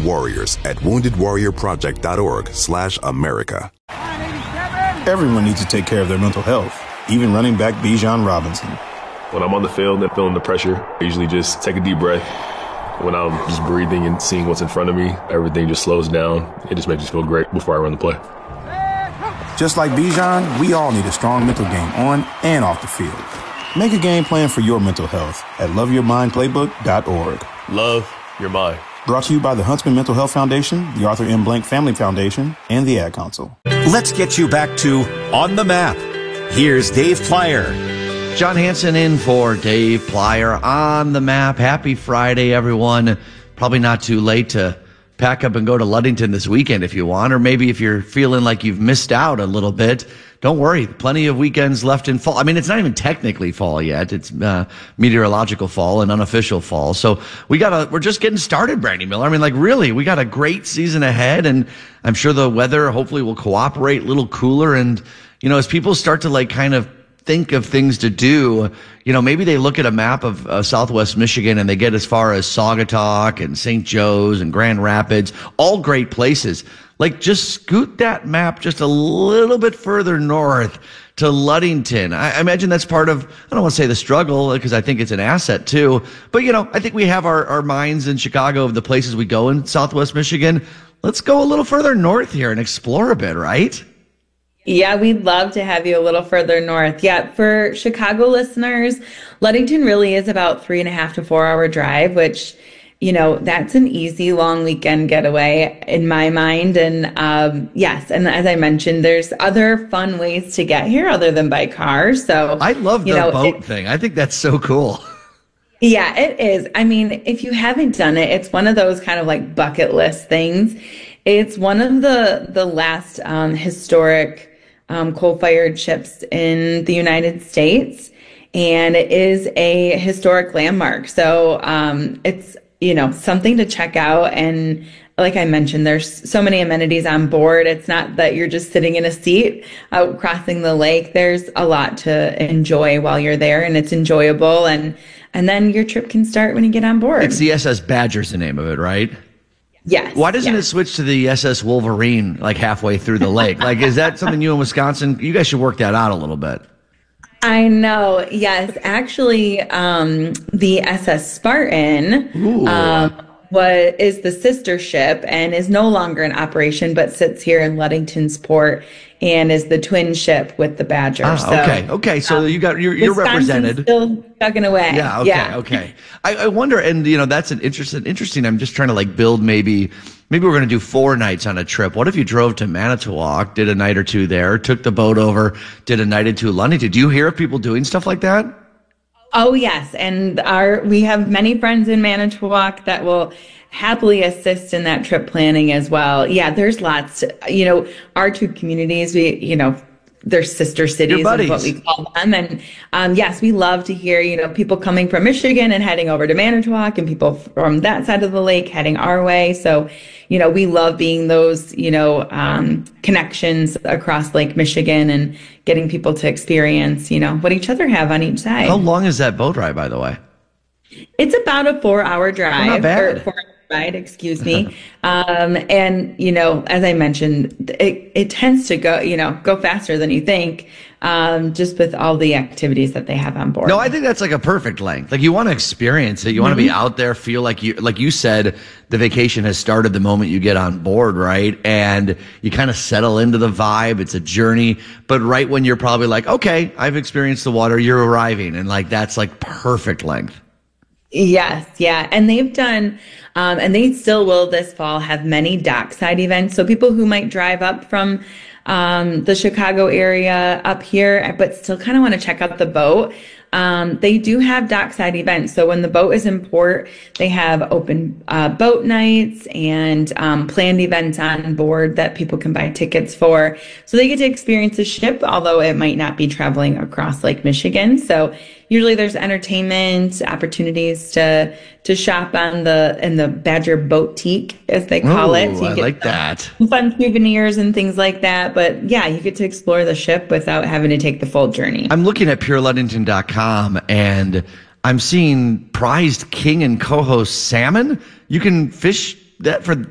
warriors at woundedwarriorproject.org/America. Everyone needs to take care of their mental health, even running back Bijan Robinson. When I'm on the field and feeling the pressure, I usually just take a deep breath. When I'm just breathing and seeing what's in front of me, everything just slows down. It just makes me feel great before I run the play. Just like Bijan, we all need a strong mental game on and off the field. Make a game plan for your mental health at loveyourmindplaybook.org. Love your mind. Brought to you by the Huntsman Mental Health Foundation, the Arthur M. Blank Family Foundation, and the Ad Council. Let's get you back to On the Map. Here's Dave Plyer. John Hansen in for Dave Plyer on the Map. Happy Friday, everyone. Probably not too late to pack up and go to Ludington this weekend if you want, or maybe if you're feeling like you've missed out a little bit, don't worry. Plenty of weekends left in fall. I mean, it's not even technically fall yet. It's meteorological fall and unofficial fall. So we're just getting started, Brandy Miller. I mean, like really, we got a great season ahead, and I'm sure the weather hopefully will cooperate, a little cooler. And, you know, as people start to like kind of think of things to do, you know, maybe they look at a map of Southwest Michigan and they get as far as Saugatuck and St. Joe's and Grand Rapids, all great places. Like, just scoot that map just a little bit further north to Ludington. I imagine that's part of, I don't want to say the struggle, because I think it's an asset too. But, you know, I think we have our minds in Chicago of the places we go in Southwest Michigan. Let's go a little further north here and explore a bit, right? Yeah, we'd love to have you a little further north. Yeah, for Chicago listeners, Ludington really is about 3.5 to 4 hour drive, which, you know, that's an easy long weekend getaway in my mind. And yes, and as I mentioned, there's other fun ways to get here other than by car. So I love the boat thing. I think that's so cool. Yeah, it is. I mean, if you haven't done it, it's one of those kind of like bucket list things. It's one of the last historic coal-fired ships in the United States, and it is a historic landmark. So it's, you know, something to check out. And like I mentioned, there's so many amenities on board. It's not that you're just sitting in a seat out crossing the lake. There's a lot to enjoy while you're there, and it's enjoyable. And then your trip can start when you get on board. It's the SS Badger's the name of it, right? Yes. Why doesn't it switch to the SS Wolverine like halfway through the lake? Like, is that something you in Wisconsin, you guys should work that out a little bit. I know. Yes. Actually, the SS Spartan is the sister ship and is no longer in operation, but sits here in Ludington's port and is the twin ship with the Badger. Okay. So you're represented. Still chugging away. Yeah. Okay. I wonder, and you know, that's an interesting. I'm just trying to like build maybe we're going to do 4 nights on a trip. What if you drove to Manitowoc, did a night or two there, took the boat over, did a night or two in Ludington? Do you hear of people doing stuff like that? Oh yes, and we have many friends in Manitowoc that will happily assist in that trip planning as well. Yeah, there's lots. Our two communities, they're sister cities is what we call them. And yes, we love to hear, people coming from Michigan and heading over to Manitowoc, and people from that side of the lake heading our way. So, we love being those, connections across Lake Michigan and getting people to experience, what each other have on each side. How long is that boat ride, by the way? It's about a 4-hour drive. Not bad. Or 4-hour ride, excuse me. And, as I mentioned, it tends to go faster than you think, just with all the activities that they have on board. No, I think that's like a perfect length. Like, you want to experience it. You want to be out there, feel like you said, the vacation has started the moment you get on board, right? And you kind of settle into the vibe. It's a journey. But right when you're probably like, okay, I've experienced the water, you're arriving. And like, that's like perfect length. Yes. Yeah. And they've done, and they still will this fall have many dockside events. So people who might drive up from, the Chicago area up here, but still kind of want to check out the boat. They do have dockside events. So when the boat is in port, they have open boat nights and planned events on board that people can buy tickets for. So they get to experience the ship, although it might not be traveling across Lake Michigan. So usually there's entertainment opportunities to shop in the Badger Boutique, as they call it. So I like that. Fun souvenirs and things like that. But yeah, you get to explore the ship without having to take the full journey. I'm looking at pureludington.com and I'm seeing prized king and coho salmon. You can fish that for